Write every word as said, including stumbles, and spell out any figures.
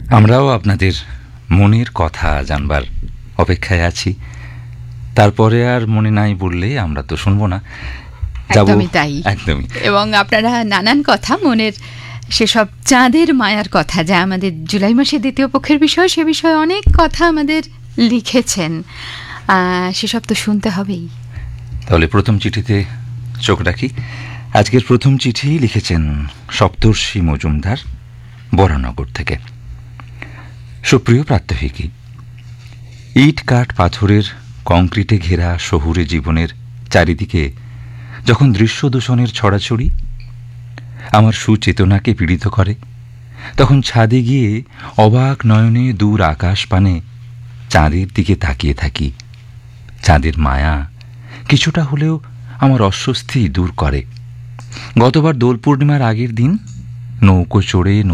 আমরাও আপনাদের মনের কথা জানবার অপেক্ষায় আছি। তারপরে আর মনে নাই বললে আমরা তো শুনবো না। একদমই তাই, একদমই। এবং আপনারা নানান কথা, মনের সেসব চাঁদের মায়ার কথা, যা আমাদের জুলাই মাসের দ্বিতীয় পক্ষের বিষয়, সে বিষয়ে অনেক কথা আমাদের লিখেছেন, সেসব তো শুনতে হবেই। তাহলে প্রথম চিঠিতে চোখ রাখি। আজকের প্রথম চিঠি লিখেছেন সপ্তর্ষি মজুমদার, বরানগর থেকে। সুপ্রিয় প্রাত্যহিকী, ইট কাঠ পাথরের কংক্রিটে ঘেরা শহুরে জীবনের চারিদিকে যখন দৃশ্য দূষণের ছড়াছড়ি আমার সুচেতনাকে পীড়িত করে, তখন ছাদে গিয়ে অবাক নয়নে দূর আকাশ পানে চাঁদের দিকে তাকিয়ে থাকি। চাঁদের মায়া কিছুটা হলেও আমার অস্বস্তি দূর করে। গতবার দোল পূর্ণিমার আগের দিন নৌকো চড়ে